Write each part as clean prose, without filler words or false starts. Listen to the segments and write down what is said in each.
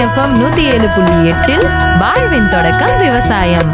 FM 107.8 வாழ்வின் தொடக்கம் விவசாயம்.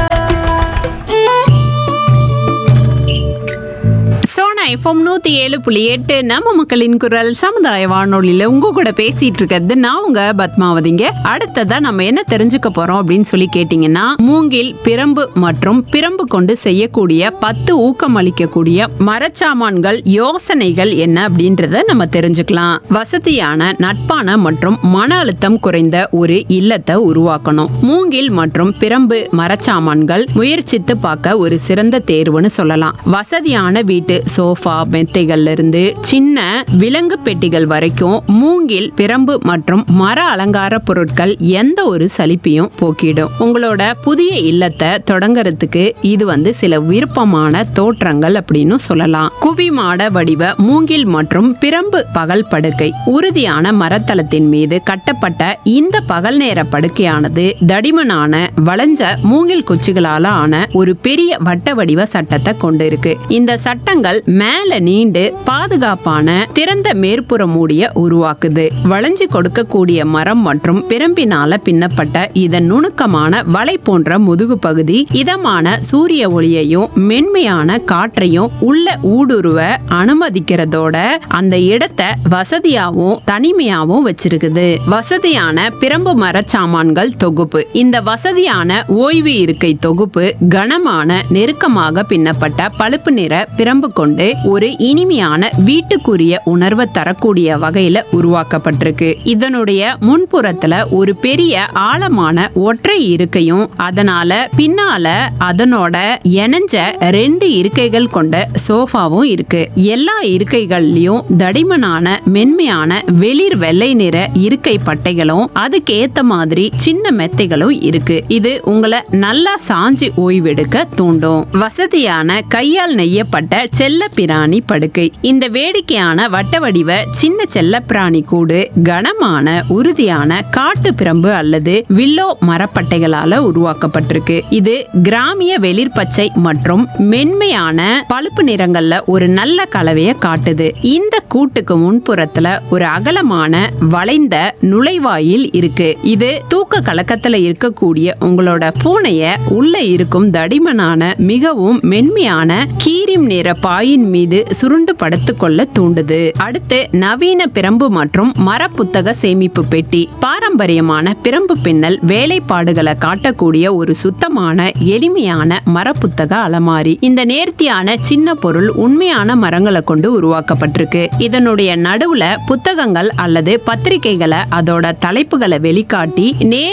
சோனா எஃப்எம் 107.8 நம்ம மக்களின் குரல் சமுதாய வானொலியில உங்க கூட பேசிட்டு இருக்கிறது நான் உங்க பத்மாவதிங்க. அடுத்ததா நம்ம என்ன தெரிஞ்சுக்க போறோம் அப்படின்னு சொல்லி கேட்டீங்கன்னா, மூங்கில், பிரம்பு மற்றும் பிரம்பு கொண்டு செய்யக்கூடிய 10 ஊக்கமளிக்கக்கூடிய மரச்சாமான்கள் யோசனைகள் என்ன அப்படின்றத நம்ம தெரிஞ்சுக்கலாம். வசதியான, நட்பான மற்றும் மன அழுத்தம் குறைந்த ஒரு இல்லத்தை உருவாக்கணும். மூங்கில் மற்றும் பிரம்பு மரச்சாமான்கள் முயற்சித்து பார்க்க ஒரு சிறந்த தேர்வுன்னு சொல்லலாம். வசதியான வீட்டு சோஃபா, மெத்தைகள்ல இருந்து சின்ன விலங்கு பெட்டிகள் வரைக்கும் மூங்கில், பிரம்பு மற்றும் மர அலங்கார பொருட்கள் எந்த ஒரு சலிப்பையும் போக்கிடும். உங்களோட புதிய இல்லத்தை தொடங்கறதுக்கு இது சில விருப்பமான தோற்றங்கள் அப்படின்னு சொல்லலாம். குவிமாட வடிவ மூங்கில் மற்றும் பிரம்பு பகல் படுக்கை. உறுதியான மரத்தளத்தின் மீது கட்டப்பட்ட இந்த பகல் நேர படுக்கையானது தடிமனான வளைஞ்ச மூங்கில் குச்சிகளால ஆன ஒரு பெரிய வட்ட வடிவ சட்டத்தை கொண்டு இருக்கு. இந்த சட்டங்கள் மேல நீண்டு பாதுகாப்பான திறந்த மேற்புற மூடிய உருவாக்குது. வளைஞ்சு கொடுக்கக்கூடிய மரம் மற்றும் பிரம்பினால பின்னப்பட்ட இதன் நுணுக்கமான வலை போன்ற முதுகு பகுதி இதமான சூரிய ஒளியையும் மென்மையான காற்றையும் உள்ள ஊடுருவ அனுமதிக்கிறதோட அந்த இடத்தை வசதியாவும் தனிமையாவும் வச்சிருக்குது. வசதியான பிரம்பு மரச்சாமான்கள் தொகுப்பு. இந்த வசதியான ஓய்வு இருக்கை தொகுப்பு கனமான நெருக்கமாக பின்னப்பட்ட பழுப்பு நிற பிரம்பு கொண்டு ஒரு இனிமையான வீட்டுக்குரிய உணர்வை தரக்கூடிய வகையில உருவாக்கப்பட்டிருக்கு. இதனுடைய முன்புறத்துல ஒரு பெரிய ஆழமான ஒற்றை இருக்கையும் அதனால பின்னால அதனோட இணைஞ்ச 2 இருக்கைகள் கொண்ட சோஃபாவும் இருக்கு. எல்லா இருக்கைகள்லயும் தடிமனான மென்மையான வெளிர் வெள்ளை நிற இருக்கை பட்டைகளும் அதுக்கேத்த மாதிரி சின்ன மெத்தைகளும் இருக்கு. இது உங்களை நல்லா சாஞ்சி ஓய்வெடுக்க தூண்டும். வசதியான கையால் நெய்யப்பட்ட செல்ல பிராணி படுக்கை. இந்த வேடிக்கையான வட்ட வடிவ சின்ன செல்ல பிராணி கூடு கனமான உறுதியான காட்டு பிரம்பு அல்லது வில்லோ மரப்பட்டைகளால உருவாக்கப்பட்டிருக்கு. இது கிராமிய வெளிர் பச்சை மற்றும் மென்மையான பழுப்பு நிறங்கள்ல ஒரு நல்ல கலவையை காட்டுது. இந்த கூட்டுக்கு முன்புறத்துல ஒரு அகலமான வளைந்த நுழைவாயில் இருக்கு. இது தூக்க கலக்கத்துல இருக்கக்கூடிய உங்களோட பூனைய உள்ள இருக்கும் தடிமனான மிகவும் மென்மையான கீரிம் நிற பாயின் மீது சுருண்டு படுத்துக்கொள்ள தூண்டுது. அடுத்து நவீன பிரம்பு மற்றும் மர புத்தக சேமிப்பு பெட்டி. பாரம்பரியமான பிரம்பு பின்னல் வேலைப்பாடுகளை காட்டக்கூடிய ஒரு சுத்தமான எளிமையான மர புத்தக அலமாரி. இந்த நேர்த்தியான சின்ன பொருள் உண்மையான மரங்களை கொண்டு உருவாக்கப்பட்டிருக்கு. இதனுடைய நடுவுல புத்தகங்கள் அல்லது பத்திரிகைகளை அதோட தலைப்புகளை வெளிக்காட்டி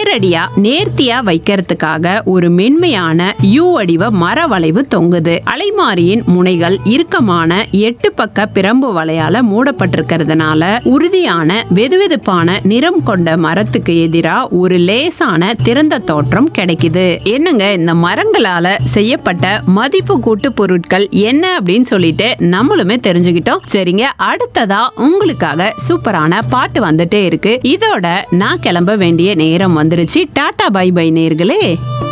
நேர்த்தியா வைக்கிறதுக்காக ஒரு மென்மையான யூ வடிவ மர வளைவு தொங்குது. அலைமாரியின் முனைகள் இறுக்கமான 8 பக்க பிரம்பு வலையால மூடப்பட்டிருக்கிறதுனால உறுதியான வெதுவெதுப்பான நிறம் கொண்ட மரத்துக்கு எதிரா ஒரு லேசான திறந்த தோற்றம் கிடைக்குது. என்னங்க, இந்த மரங்களால செய்யப்பட்ட மதிப்பு கூட்டு பொருட்கள் என்ன அப்படின்னு சொல்லிட்டு நம்மளுமே தெரிஞ்சுக்கிட்டோம். சரிங்க, அடுத்ததா உங்களுக்காக சூப்பரான பாட்டு வந்துட்டே இருக்கு. இதோட நான் கிளம்ப வேண்டிய நேரம் வந்துருச்சு. டாடா பை பை நேர்களே.